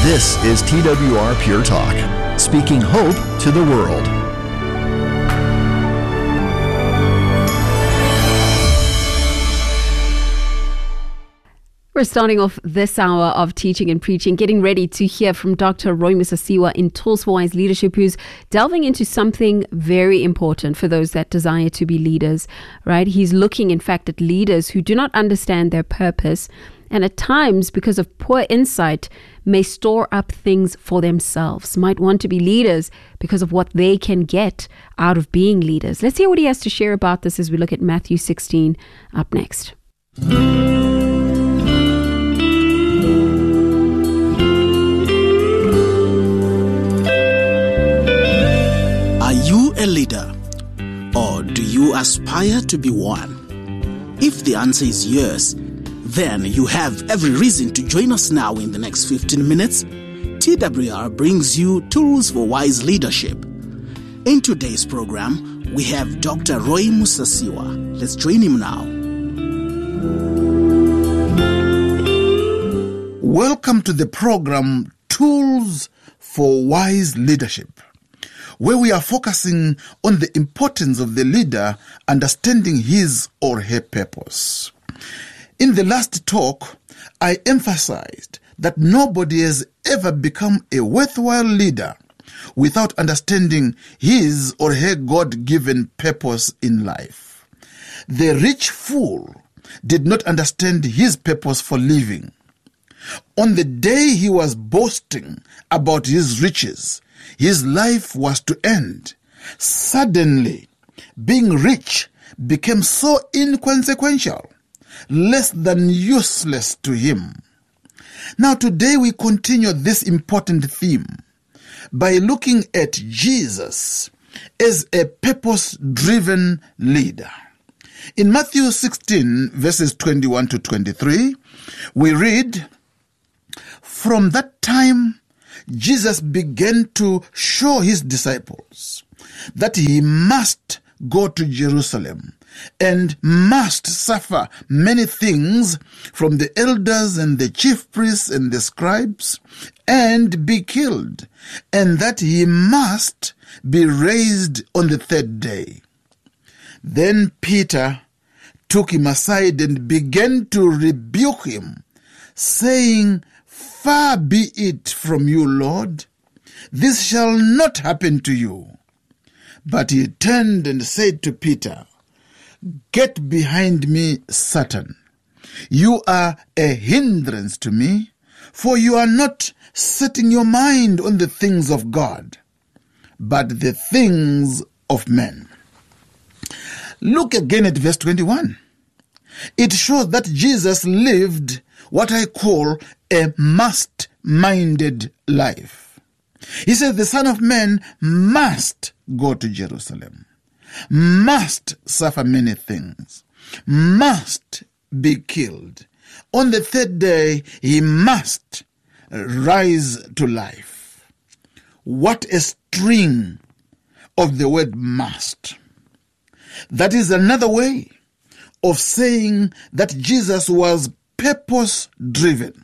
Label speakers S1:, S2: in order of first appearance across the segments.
S1: This is TWR Pure Talk, speaking hope to the world.
S2: We're starting off this hour of teaching and preaching, getting ready to hear from Dr. Roy Musasiwa in Tools for Wise Leadership, who's delving into something very important for those that desire to be leaders, right? He's looking, in fact, at leaders who do not understand their purpose and at times, because of poor insight, may store up things for themselves, might want to be leaders because of what they can get out of being leaders. Let's hear what he has to share about this as we look at Matthew 16 up next.
S3: Are you a leader, or do you aspire to be one? If the answer is yes, then you have every reason to join us now in the next 15 minutes. TWR brings you Tools for Wise Leadership. In today's program, we have Dr. Roy Musasiwa. Let's join him now.
S4: Welcome to the program Tools for Wise Leadership, where we are focusing on the importance of the leader understanding his or her purpose. In the last talk, I emphasized that nobody has ever become a worthwhile leader without understanding his or her God-given purpose in life. The rich fool did not understand his purpose for living. On the day he was boasting about his riches, his life was to end. Suddenly, being rich became so inconsequential, less than useless to him. Now today we continue this important theme by looking at Jesus as a purpose-driven leader. In Matthew 16, verses 21 to 23, we read, "From that time, Jesus began to show his disciples that he must go to Jerusalem and must suffer many things from the elders and the chief priests and the scribes and be killed, and that he must be raised on the third day." Then Peter took him aside and began to rebuke him, saying, "Far be it from you, Lord. This shall not happen to you." But he turned and said to Peter, "Get behind me, Satan. You are a hindrance to me, for you are not setting your mind on the things of God, but the things of men." Look again at verse 21. It shows that Jesus lived what I call a must-minded life. He says the Son of Man must go to Jerusalem, must suffer many things, must be killed. On the third day, he must rise to life. What a string of the word must. That is another way of saying that Jesus was purpose-driven.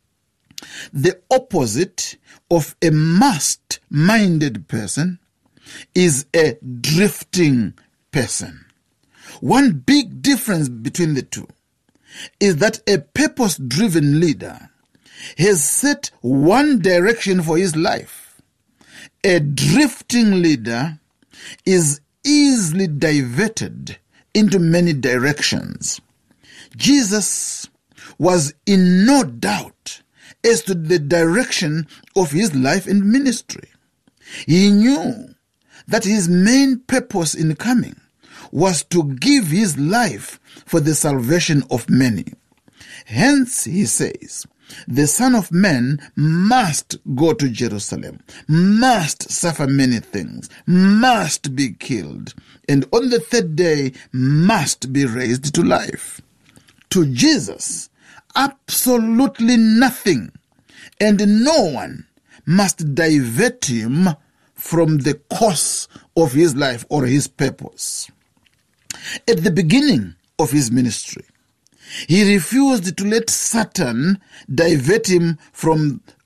S4: The opposite of a must-minded person is a drifting person. One big difference between the two is that a purpose-driven leader has set one direction for his life. A drifting leader is easily diverted into many directions. Jesus was in no doubt as to the direction of his life and ministry. He knew that his main purpose in coming was to give his life for the salvation of many. Hence, he says, the Son of Man must go to Jerusalem, must suffer many things, must be killed, and on the third day must be raised to life. To Jesus, absolutely nothing and no one must divert him from the course of his life or his purpose. At the beginning of his ministry, he refused to let Satan divert him from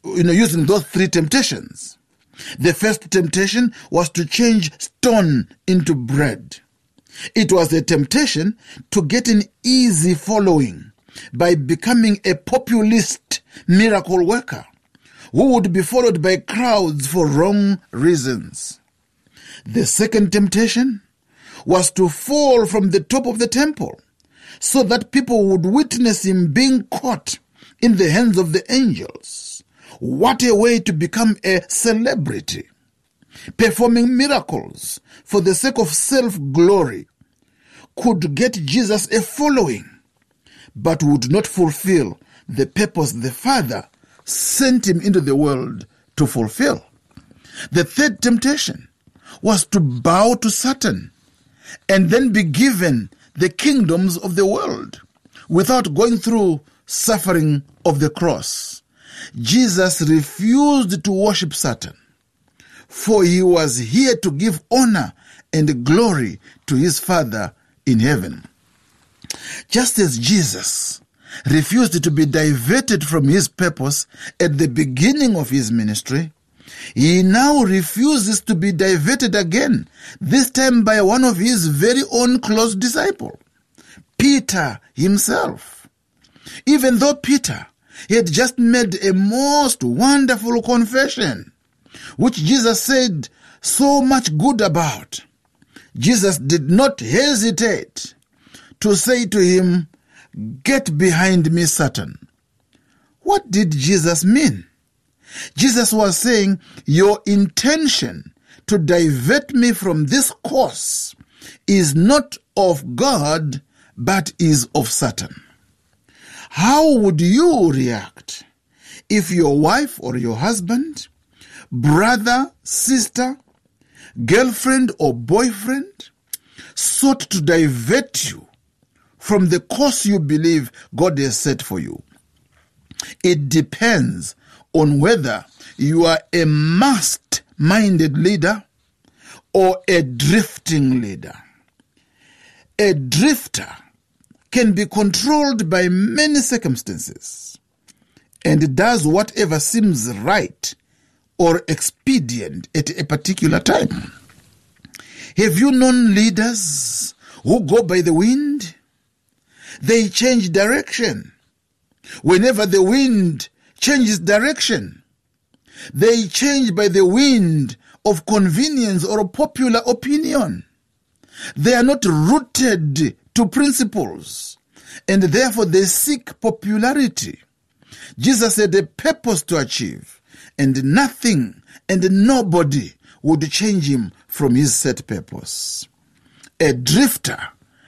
S4: using those three temptations. The first temptation was to change stone into bread. It was a temptation to get an easy following by becoming a populist miracle worker who would be followed by crowds for wrong reasons. The second temptation was to fall from the top of the temple so that people would witness him being caught in the hands of the angels. What a way to become a celebrity! Performing miracles for the sake of self-glory could get Jesus a following, but would not fulfill the purpose the Father sent him into the world to fulfill. The third temptation was to bow to Satan and then be given the kingdoms of the world without going through suffering of the cross. Jesus refused to worship Satan, for he was here to give honor and glory to his Father in heaven. Just as Jesus refused to be diverted from his purpose at the beginning of his ministry, he now refuses to be diverted again, this time by one of his very own close disciples, Peter himself. Even though Peter had just made a most wonderful confession, which Jesus said so much good about, Jesus did not hesitate to say to him, "Get behind me, Satan." What did Jesus mean? Jesus was saying, your intention to divert me from this course is not of God, but is of Satan. How would you react if your wife or your husband, brother, sister, girlfriend or boyfriend sought to divert you from the course you believe God has set for you? It depends on whether you are a must-minded leader or a drifting leader. A drifter can be controlled by many circumstances and does whatever seems right or expedient at a particular time. Have you known leaders who go by the wind? They change direction whenever the wind changes direction. They change by the wind of convenience or popular opinion. They are not rooted to principles, and therefore they seek popularity. Jesus had a purpose to achieve, and nothing and nobody would change him from his set purpose. A drifter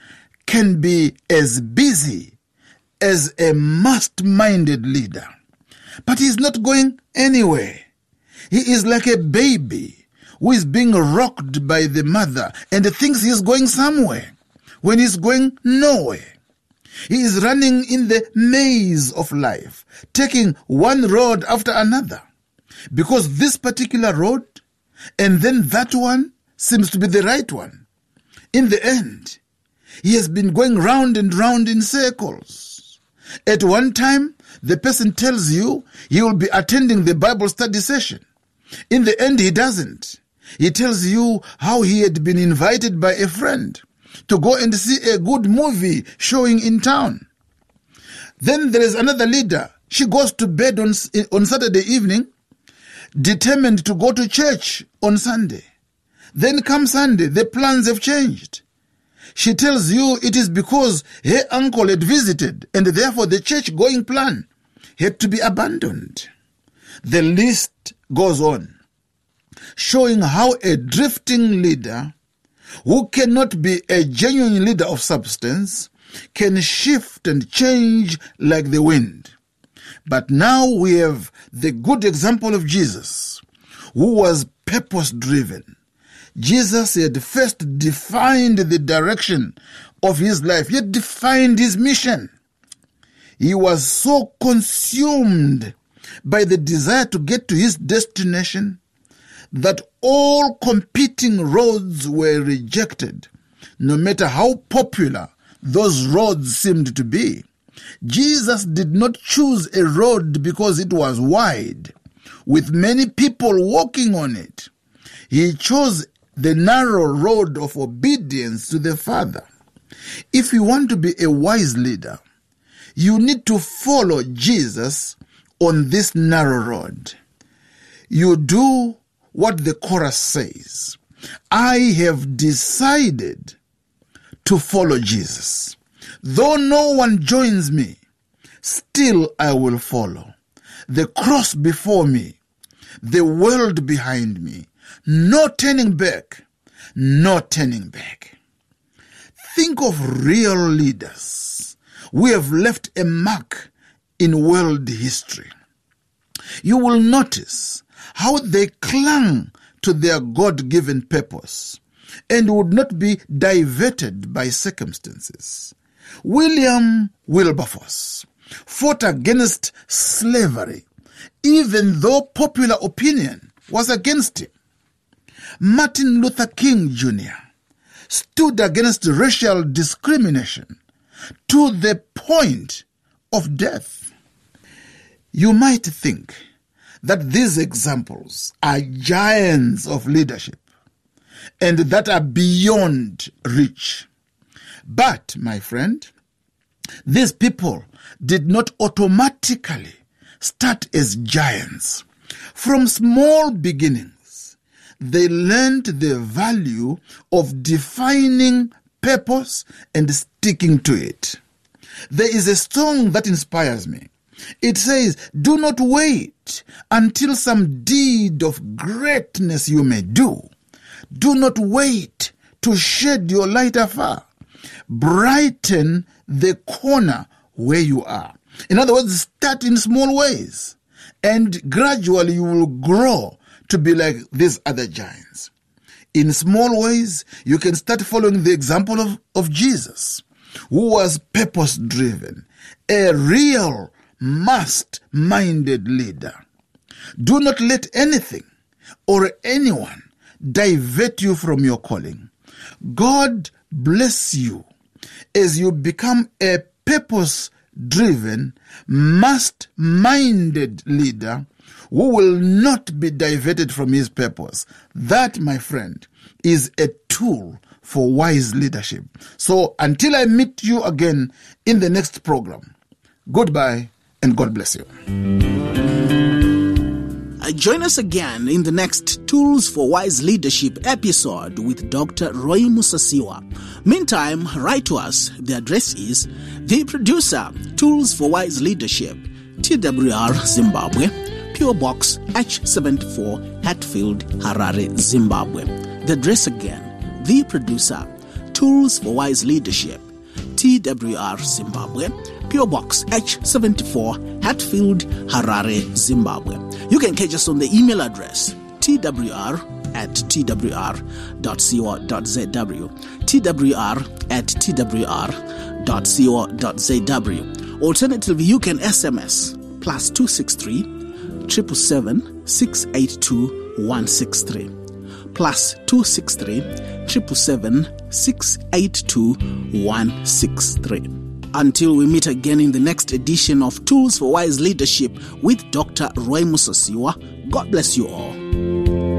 S4: can be as busy as a must-minded leader, but he's not going anywhere. He is like a baby who is being rocked by the mother and thinks he's going somewhere when he's going nowhere. He is running in the maze of life, taking one road after another, because this particular road and then that one seems to be the right one. In the end, he has been going round and round in circles. At one time, the person tells you he will be attending the Bible study session. In the end, he doesn't. He tells you how he had been invited by a friend to go and see a good movie showing in town. Then there is another leader. She goes to bed on Saturday evening, determined to go to church on Sunday. Then comes Sunday, the plans have changed. She tells you it is because her uncle had visited and therefore the church-going plan had to be abandoned. The list goes on, showing how a drifting leader who cannot be a genuine leader of substance can shift and change like the wind. But now we have the good example of Jesus, who was purpose-driven. Jesus had first defined the direction of his life. He had defined his mission. He was so consumed by the desire to get to his destination that all competing roads were rejected, no matter how popular those roads seemed to be. Jesus did not choose a road because it was wide. with many people walking on it. He chose the narrow road of obedience to the Father. If you want to be a wise leader, you need to follow Jesus on this narrow road. You do what the chorus says. I have decided to follow Jesus. Though no one joins me, still I will follow. The cross before me, the world behind me. No turning back, no turning back. Think of real leaders who have left a mark in world history. You will notice how they clung to their God-given purpose and would not be diverted by circumstances. William Wilberforce fought against slavery, even though popular opinion was against him. Martin Luther King Jr. stood against racial discrimination to the point of death. You might think that these examples are giants of leadership and that are beyond reach. But, my friend, these people did not automatically start as giants. From small beginnings, they learned the value of defining purpose and sticking to it. There is a song that inspires me. It says, do not wait until some deed of greatness you may do. Do not wait to shed your light afar. Brighten the corner where you are. In other words, start in small ways, and gradually you will grow to be like these other giants. In small ways, you can start following the example of Jesus, who was purpose-driven, a real master-minded leader. Do not let anything or anyone divert you from your calling. God bless you as you become a purpose-driven, master-minded leader who will not be diverted from his purpose. That, my friend, is a tool for wise leadership. So until I meet you again in the next program, goodbye and God bless you.
S3: Join us again in the next Tools for Wise Leadership episode with Dr. Roy Musasiwa. Meantime, write to us. The address is The Producer, Tools for Wise Leadership, TWR, Zimbabwe, PO Box H74, Hatfield, Harare, Zimbabwe. The address again, The Producer, Tools for Wise Leadership, TWR, Zimbabwe, PO Box H74, Hatfield, Harare, Zimbabwe. You can catch us on the email address twr@twr.co.zw, twr@twr.co.zw. Alternatively, you can SMS +263 777 682 163, +263 777 682 163. Until we meet again in the next edition of Tools for Wise Leadership with Dr. Roy Musasiwa, God bless you all.